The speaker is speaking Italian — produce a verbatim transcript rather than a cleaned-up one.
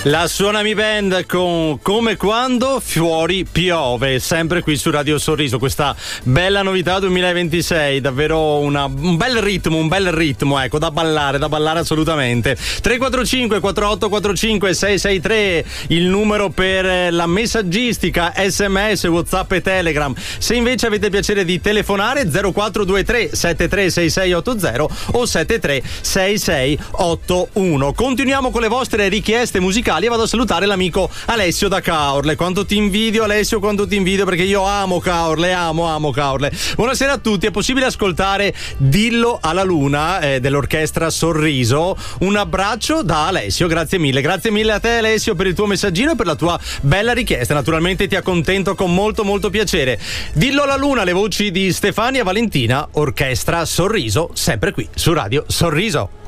La Suonami Band con Come Quando Fuori Piove, sempre qui su Radio Sorriso, questa bella novità duemilaventisei, davvero una, un bel ritmo, un bel ritmo, ecco, da ballare, da ballare assolutamente. tre quattro cinque quattro otto quattro cinque sei sei tre il numero per la messaggistica, sms, whatsapp e telegram. Se invece avete piacere di telefonare, zero quattro due tre sette tre sei sei otto zero o sette tre sei sei otto uno. Continuiamo con le vostre richieste musicali e vado a salutare l'amico Alessio da Caorle. Quanto ti invidio, Alessio, quanto ti invidio, perché io amo Caorle, amo, amo Caorle. Buonasera a tutti, è possibile ascoltare Dillo alla Luna eh, dell'orchestra Sorriso? Un abbraccio da Alessio, grazie mille, grazie mille a te Alessio per il tuo messaggino e per la tua bella richiesta, naturalmente ti accontento con molto molto piacere. Dillo alla Luna, le voci di Stefania Valentina, orchestra Sorriso, sempre qui su Radio Sorriso.